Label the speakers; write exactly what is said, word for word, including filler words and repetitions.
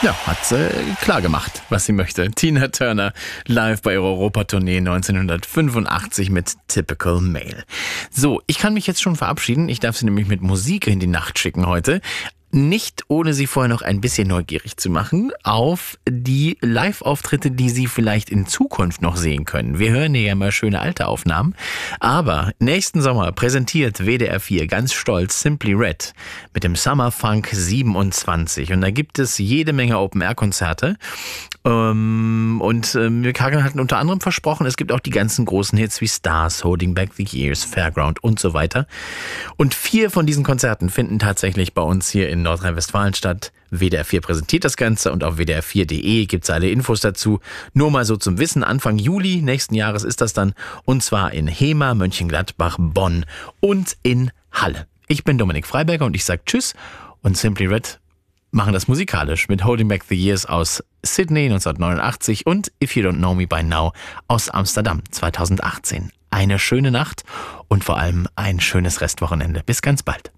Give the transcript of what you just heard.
Speaker 1: Ja, hat äh, klar gemacht, was sie möchte. Tina Turner live bei ihrer Europatournee neunzehnhundertfünfundachtzig mit Typical Male. So, ich kann mich jetzt schon verabschieden. Ich darf sie nämlich mit Musik in die Nacht schicken heute. Nicht ohne Sie vorher noch ein bisschen neugierig zu machen auf die Live-Auftritte, die Sie vielleicht in Zukunft noch sehen können. Wir hören hier ja mal schöne alte Aufnahmen. Aber nächsten Sommer präsentiert W D R vier ganz stolz Simply Red mit dem Summer Funk siebenundzwanzig. Und da gibt es jede Menge Open-Air-Konzerte. Ähm, und äh, wir hatten unter anderem versprochen, es gibt auch die ganzen großen Hits wie Stars, Holding Back the Years, Fairground und so weiter. Und vier von diesen Konzerten finden tatsächlich bei uns hier in Nordrhein-Westfalen statt. W D R vier präsentiert das Ganze und auf w d r vier punkt de gibt's alle Infos dazu. Nur mal so zum Wissen, Anfang Juli nächsten Jahres ist das dann, und zwar in Hemer, Mönchengladbach, Bonn und in Halle. Ich bin Dominik Freiberger und ich sage Tschüss, und Simply Red machen das musikalisch mit Holding Back the Years aus Sydney neunzehnhundertneunundachtzig und If You Don't Know Me By Now aus Amsterdam zweitausendachtzehn. Eine schöne Nacht und vor allem ein schönes Restwochenende. Bis ganz bald.